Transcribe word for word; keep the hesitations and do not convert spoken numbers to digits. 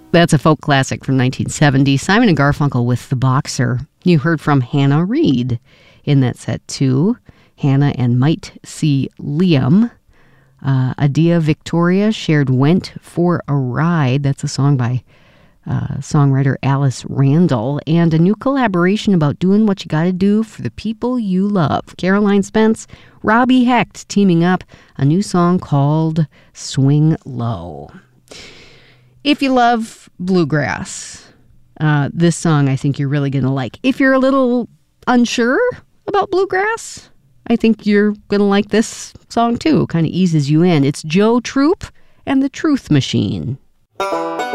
That's a folk classic from nineteen seventy. Simon and Garfunkel with The Boxer. You heard from Hannah Reid in that set, too. Hannah and Might C. Liam. Uh, Adia Victoria shared Went for a Ride. That's a song by uh, songwriter Alice Randall. And a new collaboration about doing what you got to do for the people you love. Caroline Spence, Robbie Hecht teaming up. A new song called Swing Low. If you love bluegrass, uh, this song I think you're really going to like. If you're a little unsure about bluegrass, I think you're going to like this song too. Kind of eases you in. It's Joe Troop and the Truth Machine.